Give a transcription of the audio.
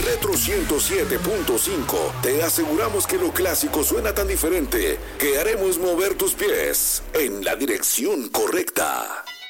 Retro 107.5. Te aseguramos que lo clásico suena tan diferente que haremos mover tus pies en la dirección correcta.